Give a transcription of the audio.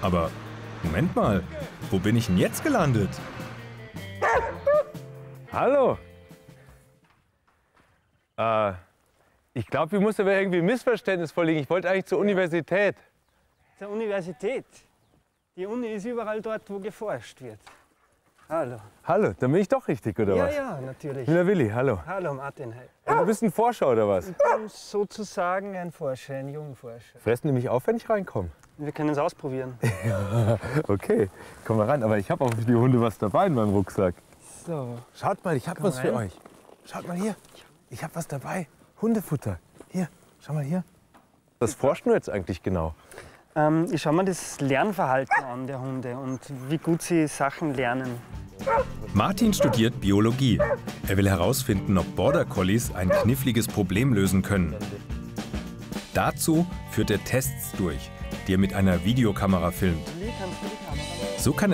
Aber Moment mal, wo bin ich denn jetzt gelandet? Hallo. Ich glaube, hier muss aber irgendwie ein Missverständnis vorliegen. Ich wollte eigentlich zur Universität. Zur Universität? Die Uni ist überall dort, wo geforscht wird. Hallo. Hallo, dann bin ich doch richtig, oder was? Ja, natürlich. Ich bin der Willi, hallo. Hallo Martin. Du bist ein Forscher, oder was? Ich bin sozusagen ein Forscher, ein Jungforscher. Fressen die mich auf, wenn ich reinkomme? Wir können es ausprobieren. Okay, komm mal rein. Aber ich habe auch für die Hunde was dabei in meinem Rucksack. So. Schaut mal, ich habe was für euch. Schaut mal hier, ich habe was dabei. Hundefutter. Hier, schau mal hier. Was forschen wir jetzt eigentlich genau? Ich schaue mir das Lernverhalten an der Hunde und wie gut sie Sachen lernen. Martin studiert Biologie. Er will herausfinden, ob Border Collies ein kniffliges Problem lösen können. Dazu führt er Tests durch, die er mit einer Videokamera filmt. So kann er